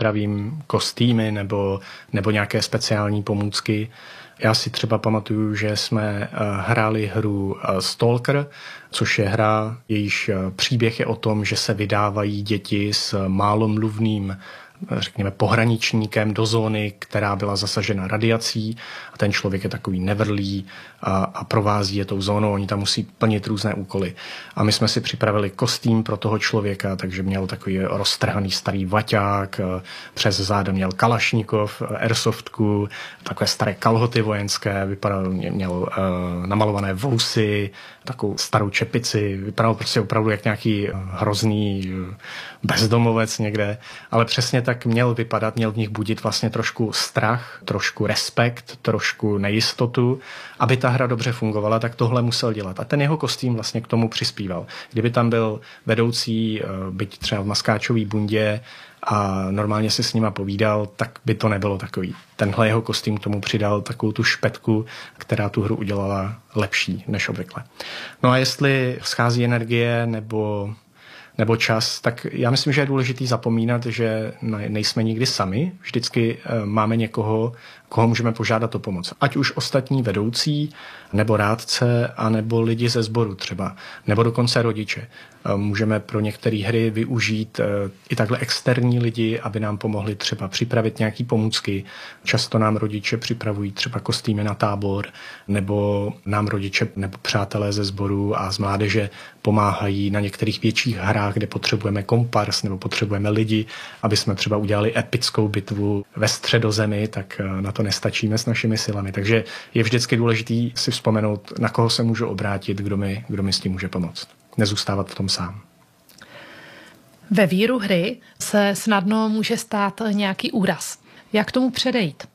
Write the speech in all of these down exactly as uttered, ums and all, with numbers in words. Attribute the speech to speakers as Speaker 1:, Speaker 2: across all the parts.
Speaker 1: připravím kostýmy nebo, nebo nějaké speciální pomůcky. Já si třeba pamatuju, že jsme hráli hru Stalker, což je hra, jejíž příběh je o tom, že se vydávají děti s málomluvným, řekněme, pohraničníkem do zóny, která byla zasažena radiací a ten člověk je takový nevrlý a, a provází je tou zónou, oni tam musí plnit různé úkoly. A my jsme si připravili kostým pro toho člověka, takže měl takový roztrhaný starý vaťák, přes záda měl kalašníkov, airsoftku, takové staré kalhoty vojenské, vypadal, měl uh, namalované vousy, takovou starou čepici, vypadal prostě opravdu jak nějaký hrozný bezdomovec někde, ale přesně tak měl vypadat, měl v nich budit vlastně trošku strach, trošku respekt, trošku nejistotu. Aby ta hra dobře fungovala, tak tohle musel dělat. A ten jeho kostým vlastně k tomu přispíval. Kdyby tam byl vedoucí, byť třeba v maskáčové bundě, a normálně si s nima povídal, tak by to nebylo takový. Tenhle jeho kostým k tomu přidal takovou tu špetku, která tu hru udělala lepší než obvykle. No a jestli schází energie nebo, nebo čas, tak já myslím, že je důležitý zapomínat, že nejsme nikdy sami. Vždycky máme někoho, koho můžeme požádat o pomoc. Ať už ostatní vedoucí, nebo rádce, anebo lidi ze sboru třeba, nebo dokonce rodiče. Můžeme pro některé hry využít i takhle externí lidi, aby nám pomohli třeba připravit nějaké pomůcky. Často nám rodiče připravují třeba kostýmy na tábor, nebo nám rodiče nebo přátelé ze sboru a z mládeže pomáhají na některých větších hrách, kde potřebujeme kompars nebo potřebujeme lidi, aby jsme třeba udělali epickou bitvu ve Středozemi, tak na to nestačíme s našimi silami. Takže je vždycky důležitý si vzpomenout, na koho se můžu obrátit, kdo mi, kdo mi s tím může pomoct. Nezůstávat v tom sám.
Speaker 2: Ve víru hry se snadno může stát nějaký úraz. Jak tomu předejít?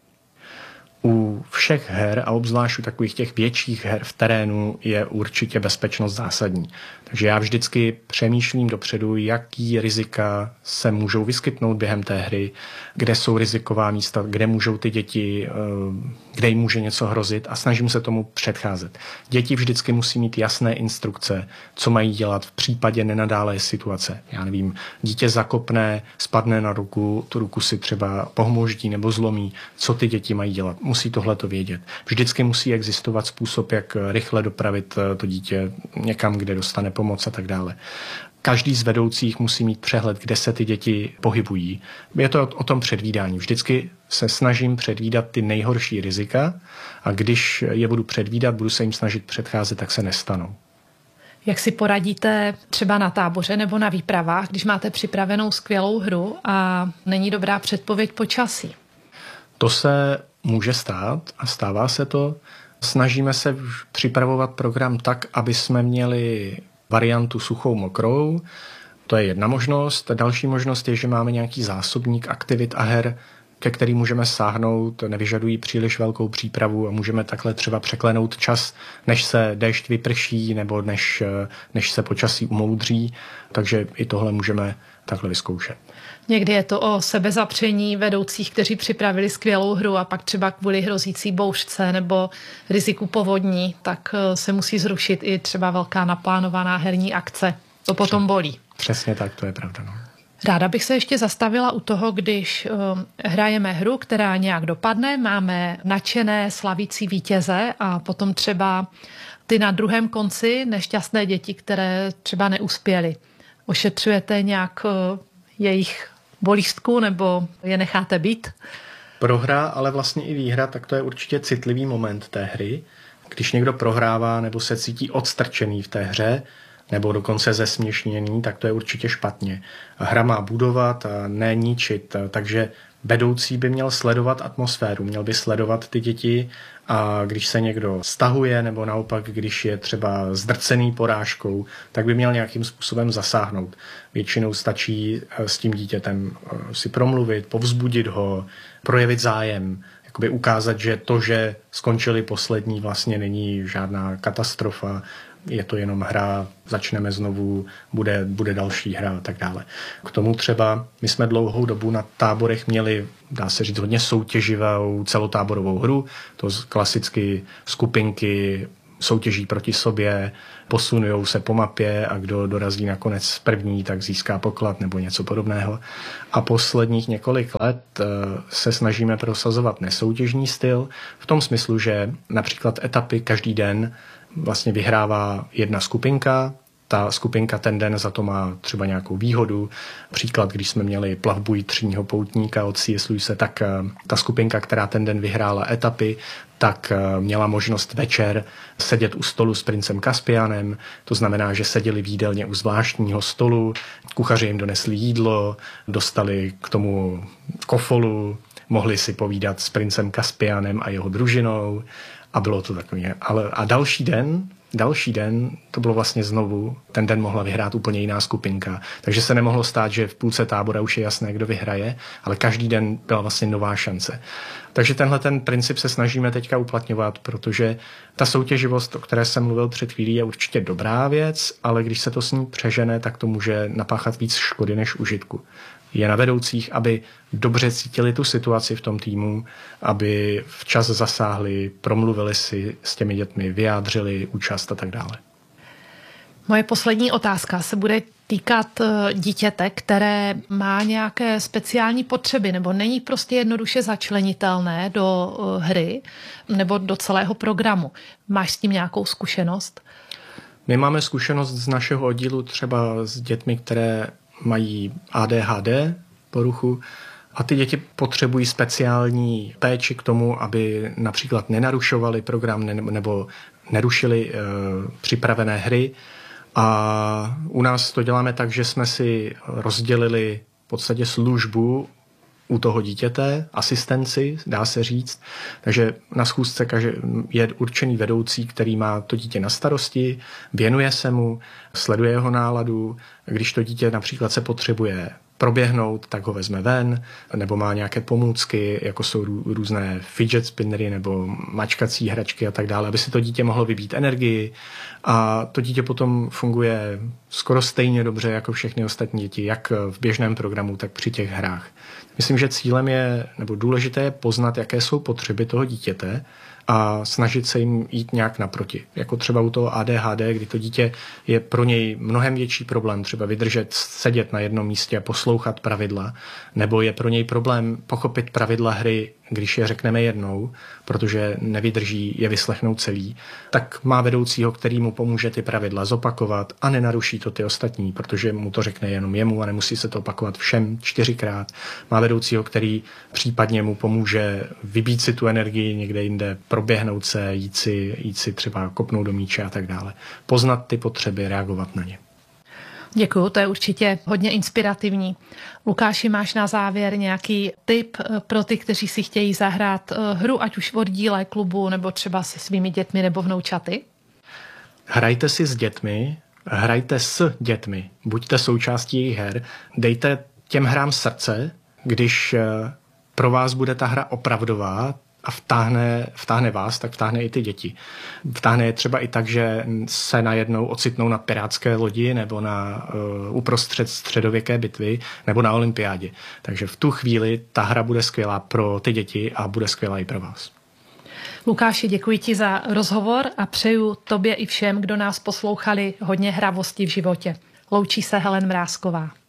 Speaker 1: U všech her a obzvlášť u takových těch větších her v terénu je určitě bezpečnost zásadní. Takže já vždycky přemýšlím dopředu, jaký rizika se můžou vyskytnout během té hry, kde jsou riziková místa, kde můžou ty děti, kde jim může něco hrozit a snažím se tomu předcházet. Děti vždycky musí mít jasné instrukce, co mají dělat v případě nenadálé situace. Já nevím, dítě zakopne, spadne na ruku, tu ruku si třeba pohmoždí nebo zlomí, co ty děti mají dělat. Musí tohleto vědět. Vždycky musí existovat způsob, jak rychle dopravit to dítě někam, kde dostane pomoc a tak dále. Každý z vedoucích musí mít přehled, kde se ty děti pohybují. Je to o tom předvídání. Vždycky se snažím předvídat ty nejhorší rizika a když je budu předvídat, budu se jim snažit předcházet, tak se nestanou.
Speaker 2: Jak si poradíte třeba na táboře nebo na výpravách, když máte připravenou skvělou hru a není dobrá předpověď počasí?
Speaker 1: To se může stát a stává se to. Snažíme se připravovat program tak, aby jsme měli variantu suchou mokrou. To je jedna možnost. Další možnost je, že máme nějaký zásobník aktivit a her, ke kterým můžeme sáhnout, nevyžadují příliš velkou přípravu a můžeme takhle třeba překlenout čas, než se déšť vyprší nebo než, než se počasí umoudří. Takže i tohle můžeme takhle vyzkoušet.
Speaker 2: Někdy je to o sebezapření vedoucích, kteří připravili skvělou hru a pak třeba kvůli hrozící bouřce nebo riziku povodní, tak se musí zrušit i třeba velká naplánovaná herní akce. To potom bolí.
Speaker 1: Přesně tak, to je pravda. No.
Speaker 2: Ráda bych se ještě zastavila u toho, když um, hrajeme hru, která nějak dopadne, máme nadšené slavící vítěze a potom třeba ty na druhém konci nešťastné děti, které třeba neuspěly. Ošetřujete nějak uh, jejich bolístku nebo je necháte být?
Speaker 1: Prohra, ale vlastně i výhra, tak to je určitě citlivý moment té hry. Když někdo prohrává nebo se cítí odstrčený v té hře, nebo dokonce zesměšněný, tak to je určitě špatně. Hra má budovat a ne ničit, takže vedoucí by měl sledovat atmosféru, měl by sledovat ty děti a když se někdo stahuje nebo naopak, když je třeba zdrcený porážkou, tak by měl nějakým způsobem zasáhnout. Většinou stačí s tím dítětem si promluvit, povzbudit ho, projevit zájem, jakoby ukázat, že to, že skončili poslední, vlastně není žádná katastrofa, je to jenom hra, začneme znovu, bude, bude další hra a tak dále. K tomu třeba my jsme dlouhou dobu na táborech měli, dá se říct, hodně soutěživou celotáborovou hru, to klasicky skupinky soutěží proti sobě, posunujou se po mapě a kdo dorazí nakonec první, tak získá poklad nebo něco podobného. A posledních několik let se snažíme prosazovat nesoutěžní styl v tom smyslu, že například etapy každý den vlastně vyhrává jedna skupinka. Ta skupinka ten den za to má třeba nějakou výhodu. Příklad, když jsme měli plavbu jitřního poutníka od C S. Lewise, tak ta skupinka, která ten den vyhrála etapy, tak měla možnost večer sedět u stolu s princem Kaspianem. To znamená, že seděli v jídelně u zvláštního stolu, kuchaři jim donesli jídlo, dostali k tomu kofolu, mohli si povídat s princem Kaspianem a jeho družinou a bylo to takové. Ale a další den, další den, to bylo vlastně znovu, ten den mohla vyhrát úplně jiná skupinka. Takže se nemohlo stát, že v půlce tábora už je jasné, kdo vyhraje, ale každý den byla vlastně nová šance. Takže tenhle ten princip se snažíme teďka uplatňovat, protože ta soutěživost, o které jsem mluvil před chvílí, je určitě dobrá věc, ale když se to s ní přežene, tak to může napáchat víc škody než užitku. Je na vedoucích, aby dobře cítili tu situaci v tom týmu, aby včas zasáhli, promluvili si s těmi dětmi, vyjádřili účast a tak dále.
Speaker 2: Moje poslední otázka se bude týkat dítěte, které má nějaké speciální potřeby nebo není prostě jednoduše začlenitelné do hry nebo do celého programu. Máš s tím nějakou zkušenost?
Speaker 1: My máme zkušenost z našeho oddílu třeba s dětmi, které mají A D H D poruchu a ty děti potřebují speciální péči k tomu, aby například nenarušovali program nebo nerušili e, připravené hry. A u nás to děláme tak, že jsme si rozdělili v podstatě službu u toho dítěte, asistenci, dá se říct. Takže na schůzce je určený vedoucí, který má to dítě na starosti, věnuje se mu, sleduje jeho náladu. Když to dítě například se potřebuje proběhnout, tak ho vezme ven, nebo má nějaké pomůcky, jako jsou různé fidget spinnery nebo mačkací hračky a tak dále, aby si to dítě mohlo vybít energii a to dítě potom funguje skoro stejně dobře jako všechny ostatní děti, jak v běžném programu, tak při těch hrách. Myslím, že cílem je, nebo důležité je poznat, jaké jsou potřeby toho dítěte a snažit se jim jít nějak naproti. Jako třeba u toho A D H D, kdy to dítě je pro něj mnohem větší problém třeba vydržet, sedět na jednom místě a poslouchat pravidla, nebo je pro něj problém pochopit pravidla hry, když je řekneme jednou, protože nevydrží je vyslechnout celý, tak má vedoucího, který mu pomůže ty pravidla zopakovat a nenaruší to ty ostatní, protože mu to řekne jenom jemu a nemusí se to opakovat všem čtyřikrát. Má vedoucího, který případně mu pomůže vybít si tu energii někde jinde, proběhnout se, jít si, jít si třeba kopnout do míče a tak dále. Poznat ty potřeby, reagovat na ně.
Speaker 2: Děkuju, to je určitě hodně inspirativní. Lukáši, máš na závěr nějaký tip pro ty, kteří si chtějí zahrát hru, ať už v oddíle, klubu, nebo třeba se svými dětmi nebo vnoučaty?
Speaker 1: Hrajte si s dětmi, hrajte s dětmi, buďte součástí jejich her, dejte těm hrám srdce, když pro vás bude ta hra opravdová, a vtáhne, vtáhne vás, tak vtáhne i ty děti. Vtáhne je třeba i tak, že se najednou ocitnou na pirátské lodi nebo na uh, uprostřed středověké bitvy nebo na olympiádě. Takže v tu chvíli ta hra bude skvělá pro ty děti a bude skvělá i pro vás.
Speaker 2: Lukáši, děkuji ti za rozhovor a přeju tobě i všem, kdo nás poslouchali, hodně hravosti v životě. Loučí se Helen Mrázková.